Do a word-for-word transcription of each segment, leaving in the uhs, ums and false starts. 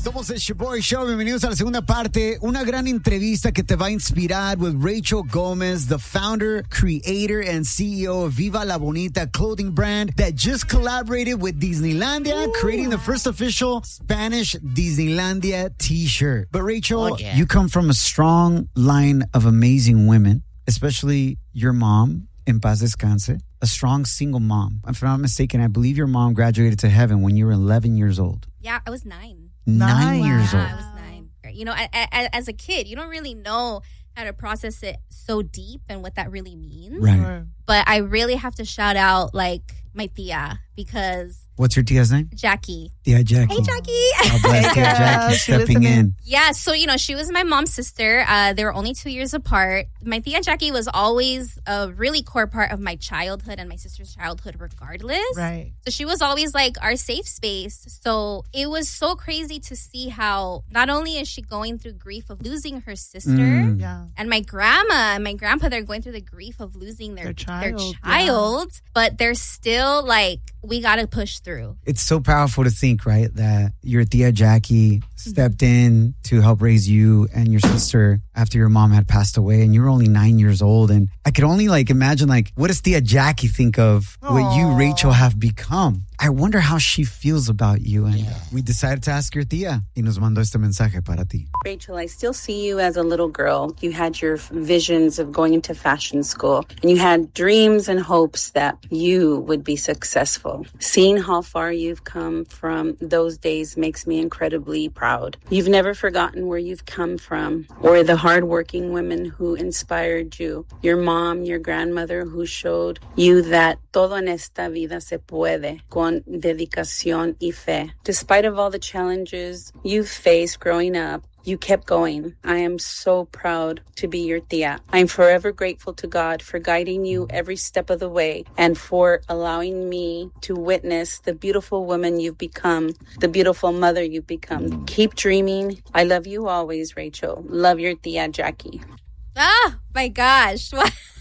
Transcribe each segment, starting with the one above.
Somos el Shoboy Show. Bienvenidos a la segunda parte. Una gran entrevista que te va a inspirar with Rachel Gomez, the founder, creator, and C E O of Viva La Bonita clothing brand that just collaborated with Disneylandia, Ooh. creating the first official Spanish Disneylandia t-shirt. But Rachel, oh, yeah. you come from a strong line of amazing women, especially your mom, en paz descanse, a strong single mom. If I'm not mistaken, I believe your mom graduated to heaven when you were eleven years old. Yeah, I was nine. Nine wow. years old. I was nine. You know, I, I, as a kid, you don't really know how to process it so deep and what that really means. Right. But I really have to shout out, like, my tia, because... What's your tia's name? Jackie. Tia Jackie. Hey, Jackie. God bless Tia Jackie stepping in. Yeah, so, you know, she was my mom's sister. Uh, they were only two years apart. My tia Jackie was always a really core part of my childhood and my sister's childhood regardless. Right. So she was always, like, our safe space. So it was so crazy to see how not only is she going through grief of losing her sister, mm. yeah. and my grandma and my grandpa, they're going through the grief of losing their, their child, their child yeah. but they're still, like, we got to push through. It's so powerful to think, right, that your tia Jackie stepped mm-hmm. in to help raise you and your sister after your mom had passed away, and you were only nine years old. And I could only, like, imagine, like, what does tia Jackie think of Aww. what you, Rachel, have become? I wonder how she feels about you. And yeah. we decided to ask your tia. Y nos mandó este mensaje para ti. Rachel, I still see you as a little girl. You had your visions of going into fashion school, and you had dreams and hopes that you would be successful. Seeing how far you've come from those days makes me incredibly proud. You've never forgotten where you've come from or the hardworking women who inspired you. Your mom, your grandmother who showed you that todo en esta vida se puede con dedicación y fe. Despite of all the challenges you've faced growing up, you kept going. I am so proud to be your tia. I'm forever grateful to God for guiding you every step of the way and for allowing me to witness the beautiful woman you've become, the beautiful mother you've become. Keep dreaming. I love you always, Rachel. Love your tia Jackie. Oh, my gosh.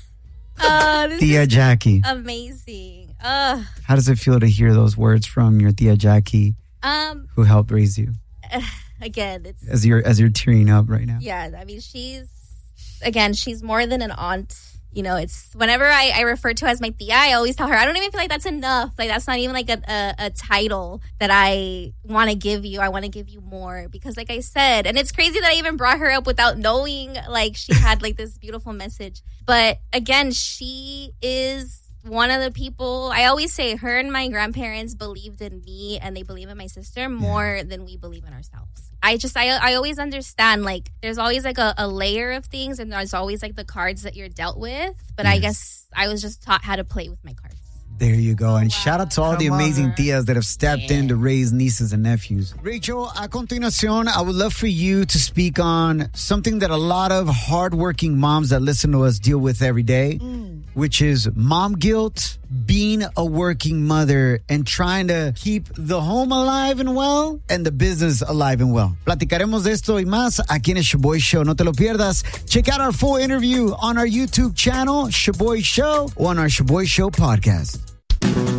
Oh, this tia is Jackie. Amazing. Oh. How does it feel to hear those words from your tia Jackie, um, who helped raise you? Uh, again, it's as you're as you're tearing up right now. Yeah, I mean, she's again, she's more than an aunt. You know, it's whenever I, I refer to her as my tia, I always tell her I don't even feel like that's enough. Like that's not even like a a, a title that I want to give you. I want to give you more because, like I said, and it's crazy that I even brought her up without knowing like she had like this beautiful message. But again, she is one of the people, I always say her and my grandparents believed in me and they believe in my sister more yeah. than we believe in ourselves. I just, I I always understand, like, there's always, like, a, a layer of things and there's always, like, the cards that you're dealt with. But yes. I guess I was just taught how to play with my cards. There you go. And wow. shout out to all Come the amazing on. tias that have stepped yeah. in to raise nieces and nephews. Rachel, a continuación, I would love for you to speak on something that a lot of hardworking moms that listen to us deal with every day, mm. which is mom guilt, being a working mother, and trying to keep the home alive and well and the business alive and well. Platicaremos de esto y más aquí en el Shoboy Show. No te lo pierdas. Check out our full interview on our YouTube channel, Shoboy Show, or on our Shoboy Show podcast.